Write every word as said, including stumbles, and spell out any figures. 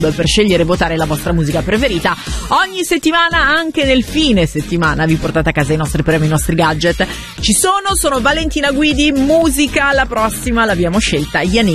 per scegliere e votare la vostra musica preferita. Ogni settimana, anche nel fine settimana, vi portate a casa i nostri premi, i nostri gadget. Ci sono, sono Valentina Guidi, musica, la prossima l'abbiamo scelta Yannick